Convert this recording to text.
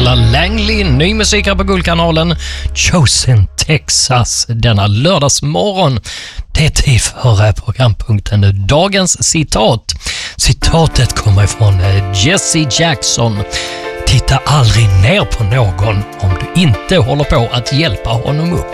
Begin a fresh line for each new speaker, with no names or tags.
Paula Langley, ny musik här på Guldkanalen. Chosen Texas denna lördagsmorgon. Det är tid för programpunkten Dagens citat. Citatet kommer från Jesse Jackson. Titta aldrig ner på någon om du inte håller på att hjälpa honom upp.